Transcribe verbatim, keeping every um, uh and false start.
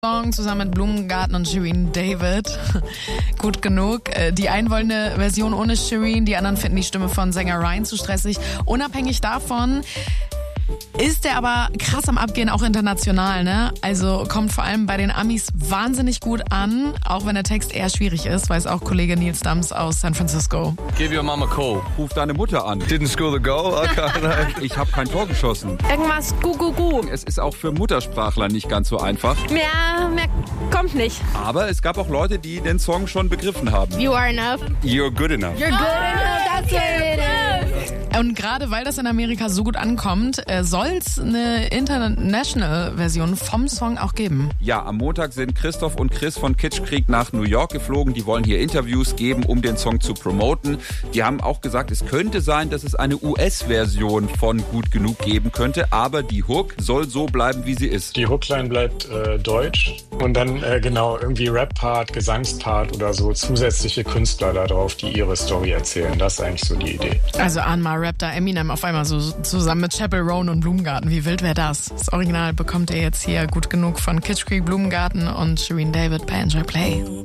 Song zusammen mit Blumengarten und Shirin David. Gut genug. Die einen wollen eine Version ohne Shirin, die anderen finden die Stimme von Sänger Ryan zu stressig. Unabhängig davon ist der aber krass am Abgehen, auch international, ne? Also kommt vor allem bei den Amis wahnsinnig gut an, auch wenn der Text eher schwierig ist, weiß auch Kollege Nils Dams aus San Francisco. Give your mama a call. Ruf deine Mutter an. Didn't score the goal? Okay. Ich habe kein Tor geschossen. Irgendwas gu gu gu. Es ist auch für Muttersprachler nicht ganz so einfach. Mehr, mehr kommt nicht. Aber es gab auch Leute, die den Song schon begriffen haben. You are enough. You're good enough. You're good enough. That's what it is. Und gerade weil das in Amerika so gut ankommt, soll es eine International-Version vom Song auch geben. Ja, am Montag sind Christoph und Chris von Kitschkrieg nach New York geflogen. Die wollen hier Interviews geben, um den Song zu promoten. Die haben auch gesagt, es könnte sein, dass es eine U S-Version von Gut Genug geben könnte, aber die Hook soll so bleiben, wie sie ist. Die Hookline bleibt äh, deutsch und dann äh, genau irgendwie Rap-Part, Gesangspart oder so zusätzliche Künstler da drauf, die ihre Story erzählen. Das ist eigentlich so die Idee. Also Anma rappt da Eminem auf einmal so zusammen mit Chappell Roan und Blumengarten. Wie wild wäre das? Das Original bekommt ihr jetzt hier Gut Genug von Kitschkrieg, Blumengarten und Shirin David bei Enjoy Play.